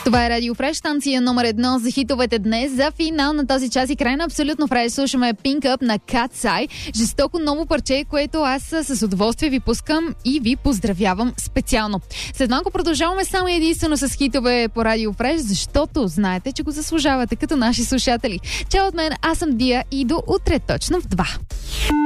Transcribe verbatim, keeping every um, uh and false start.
Това е Радио Фреш, станция номер едно за хитовете днес. За финал на този час и край на Абсолютно Фреш слушаме Pink Up на Cat's Eye. Жестоко ново парче, което аз с удоволствие ви пускам и ви поздравявам специално. След малко продължаваме само единствено с хитове по Радио Фреш, защото знаете, че го заслужавате като наши слушатели. Чао от мен, аз съм Дия и до утре точно в два.